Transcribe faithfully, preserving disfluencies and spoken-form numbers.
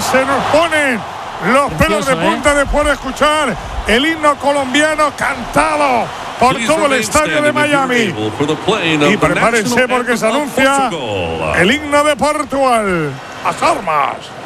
se nos ponen los pelos de punta, ¿eh?, después de escuchar el himno colombiano cantado por todo el estadio de Miami. Y prepárense porque se anuncia el himno de Portugal. ¡Las armas!